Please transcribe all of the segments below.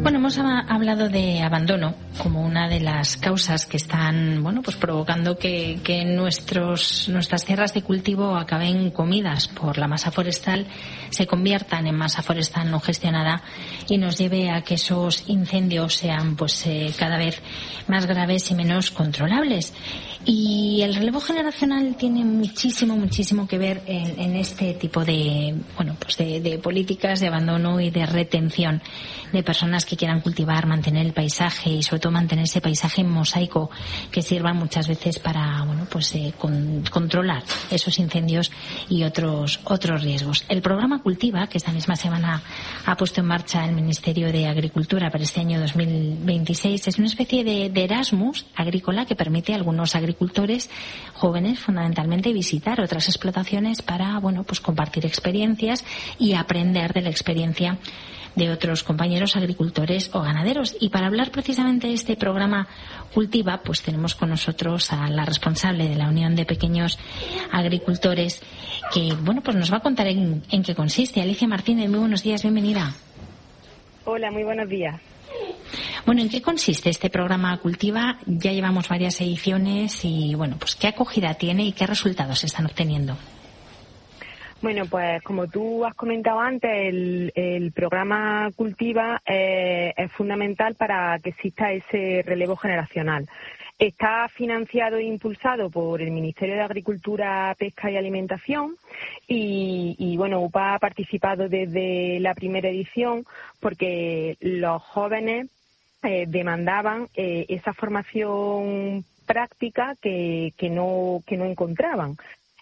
Bueno, hemos hablado de abandono como una de las causas que están, pues provocando que nuestras tierras de cultivo acaben comidas por la masa forestal, se conviertan en masa forestal no gestionada y nos lleve a que esos incendios sean cada vez más graves y menos controlables. Y el relevo generacional tiene muchísimo que ver en este tipo de políticas de abandono y de retención de personas que quieran cultivar, mantener el paisaje y sobre todo mantener ese paisaje en mosaico que sirva muchas veces para controlar esos incendios y otros riesgos. El programa Cultiva, que esta misma semana ha puesto en marcha el Ministerio de Agricultura para este año 2026, es una especie de Erasmus agrícola que permite a algunos agricultores jóvenes fundamentalmente visitar otras explotaciones para compartir experiencias y aprender de la experiencia de otros compañeros agricultores o ganaderos. Y para hablar precisamente de este programa Cultiva, tenemos con nosotros a la responsable de la Unión de Pequeños Agricultores, que nos va a contar en qué consiste. Alicia Martínez, muy buenos días, bienvenida. Hola, muy buenos días. Bueno, ¿en qué consiste este programa Cultiva? Ya llevamos varias ediciones y, ¿qué acogida tiene y qué resultados se están obteniendo? Bueno, pues como tú has comentado antes, el programa Cultiva es fundamental para que exista ese relevo generacional. Está financiado e impulsado por el Ministerio de Agricultura, Pesca y Alimentación y UPA ha participado desde la primera edición porque los jóvenes demandaban esa formación práctica que no encontraban.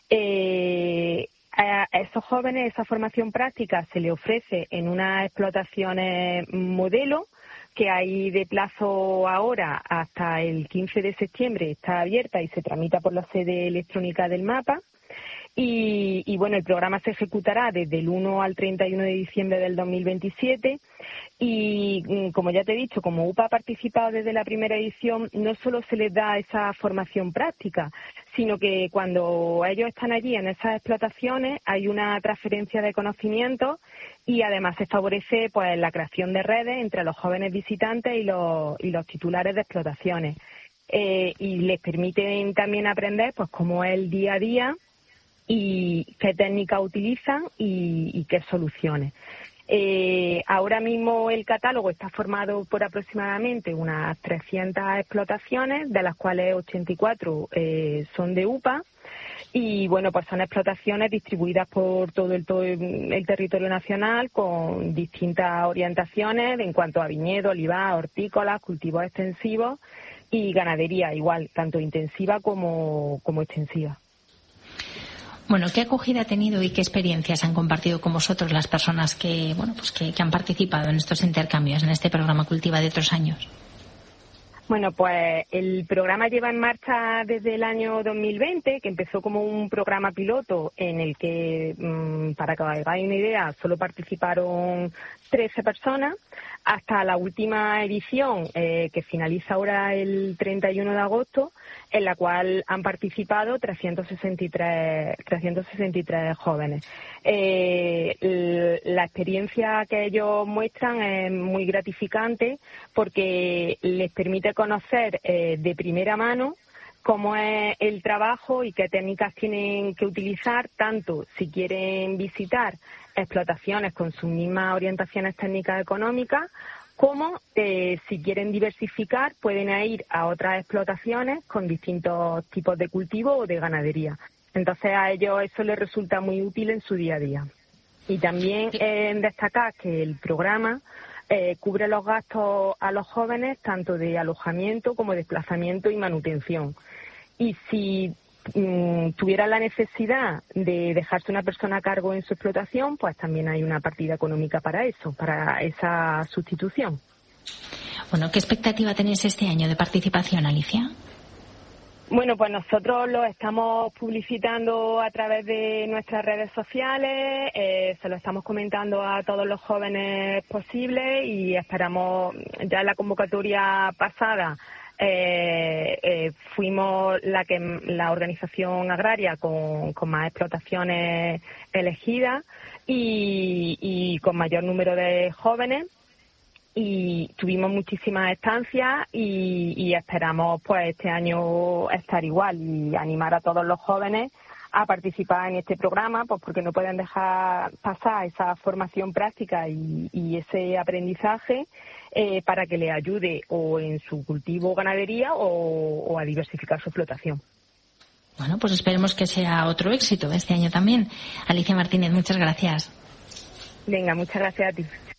A esos jóvenes esa formación práctica se le ofrece en unas explotaciones modelo que hay de plazo ahora hasta el 15 de septiembre, está abierta y se tramita por la sede electrónica del MAPA. Y el programa se ejecutará desde el 1 al 31 de diciembre del 2027 y, como ya te he dicho, como UPA ha participado desde la primera edición, no solo se les da esa formación práctica, sino que cuando ellos están allí en esas explotaciones hay una transferencia de conocimientos y además se favorece la creación de redes entre los jóvenes visitantes y los titulares de explotaciones. Y les permiten también aprender cómo es el día a día y qué técnicas utilizan y qué soluciones. Ahora mismo el catálogo está formado por aproximadamente unas 300 explotaciones, de las cuales 84 son de UPA y son explotaciones distribuidas por todo el territorio nacional con distintas orientaciones en cuanto a viñedo, olivar, hortícolas, cultivos extensivos y ganadería igual, tanto intensiva como extensiva. Bueno, ¿qué acogida ha tenido y qué experiencias han compartido con vosotros las personas que han participado en estos intercambios, en este programa Cultiva de otros años? Bueno, pues el programa lleva en marcha desde el año 2020, que empezó como un programa piloto en el que, para que os hagáis una idea, solo participaron 13 personas, hasta la última edición, que finaliza ahora el 31 de agosto, en la cual han participado 363 jóvenes. La experiencia que ellos muestran es muy gratificante porque les permite conocer de primera mano cómo es el trabajo y qué técnicas tienen que utilizar, tanto si quieren visitar explotaciones con sus mismas orientaciones técnicas económicas, como si quieren diversificar pueden ir a otras explotaciones con distintos tipos de cultivo o de ganadería. Entonces a ellos eso les resulta muy útil en su día a día. Y también destacar que el programa cubre los gastos a los jóvenes tanto de alojamiento como desplazamiento y manutención. Y si tuvieran la necesidad de dejarse una persona a cargo en su explotación, pues también hay una partida económica para eso, para esa sustitución. Bueno, ¿qué expectativa tenéis este año de participación, Alicia? Bueno, pues nosotros lo estamos publicitando a través de nuestras redes sociales, se lo estamos comentando a todos los jóvenes posibles y esperamos, ya en la convocatoria pasada fuimos la organización agraria con más explotaciones elegidas y con mayor número de jóvenes. y tuvimos muchísimas estancias y esperamos pues este año estar igual y animar a todos los jóvenes a participar en este programa, pues porque no pueden dejar pasar esa formación práctica y ese aprendizaje para que les ayude o en su cultivo o ganadería o a diversificar su explotación. Bueno, pues esperemos que sea otro éxito este año también. Alicia Martínez, muchas gracias. Venga, muchas gracias a ti.